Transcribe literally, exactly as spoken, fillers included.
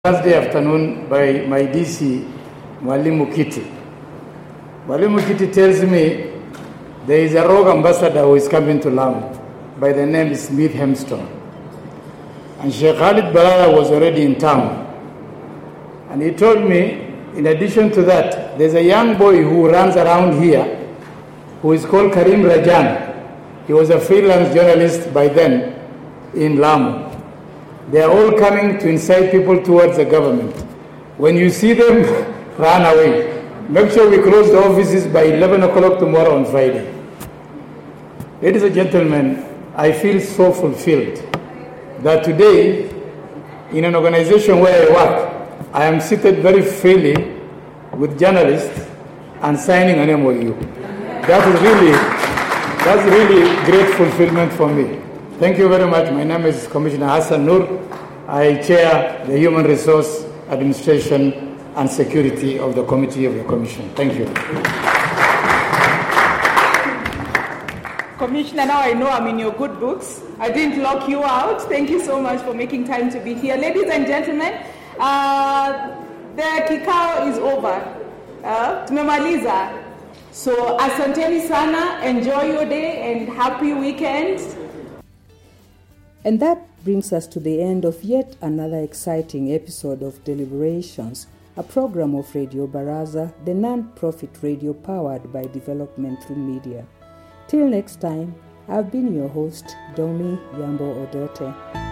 Thursday afternoon by my D C, Mwalimu Kiti. Mwalimu Kiti tells me there is a rogue ambassador who is coming to Lamu by the name Smith Hemstone. And Sheikh Khalid Balala was already in town. And he told me, in addition to that, there's a young boy who runs around here who is called Karim Rajan. He was a freelance journalist by then in Lamu. They are all coming to incite people towards the government. When you see them, run away. Make sure we close the offices by eleven o'clock tomorrow on Friday. Ladies and gentlemen, I feel so fulfilled that today, in an organization where I work, I am seated very freely with journalists and signing an M O U. That is really, that's really great fulfillment for me. Thank you very much. My name is Commissioner Hassan Nur. I chair the Human Resource Administration and Security of the Committee of the Commission. Thank you. Commissioner, now I know I'm in your good books. I didn't lock you out. Thank you so much for making time to be here. Ladies and gentlemen, uh, the kikao is over. Uh, tumemaliza. So asanteni sana, enjoy your day and happy weekend. And that brings us to the end of yet another exciting episode of Deliberations, a program of Radio Baraza, the non-profit radio powered by Development Through Media. Till next time, I've been your host, Domi Yambo Odote.